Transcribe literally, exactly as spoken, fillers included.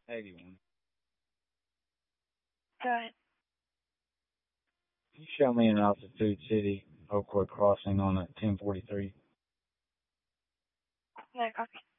eighty-one. Go ahead. Can you show me an Altitude City Oakwood crossing on a ten forty-three? No, copy.